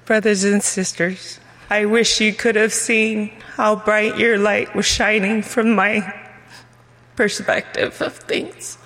Brothers and sisters, I wish you could have seen how bright your light was shining from my perspective of things.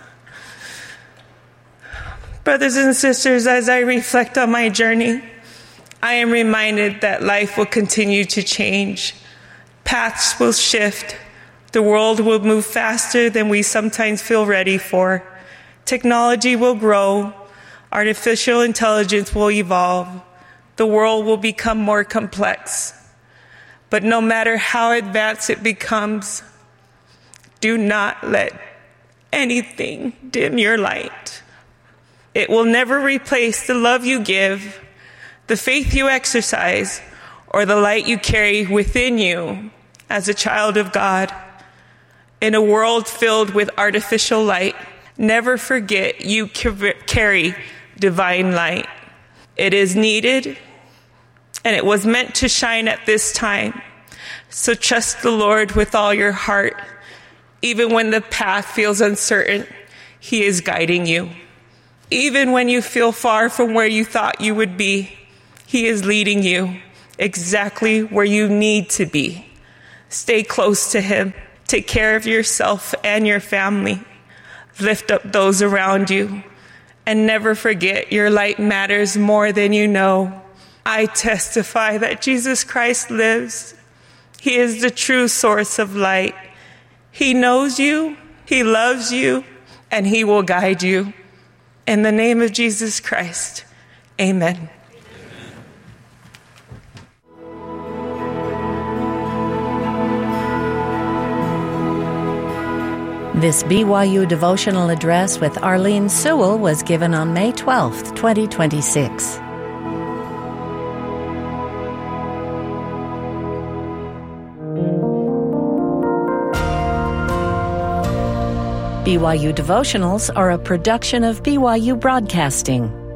Brothers and sisters, as I reflect on my journey, I am reminded that life will continue to change. Paths will shift. The world will move faster than we sometimes feel ready for. Technology will grow. Artificial intelligence will evolve. The world will become more complex. But no matter how advanced it becomes, do not let anything dim your light. It will never replace the love you give, the faith you exercise, or the light you carry within you as a child of God. In a world filled with artificial light, never forget you carry divine light. It is needed, and it was meant to shine at this time. So trust the Lord with all your heart. Even when the path feels uncertain, He is guiding you. Even when you feel far from where you thought you would be, He is leading you exactly where you need to be. Stay close to Him. Take care of yourself and your family. Lift up those around you. And never forget your light matters more than you know. I testify that Jesus Christ lives. He is the true source of light. He knows you, He loves you, and He will guide you. In the name of Jesus Christ, amen. This BYU devotional address with Arlene Sewell was given on May 12, 2026. BYU devotionals are a production of BYU Broadcasting.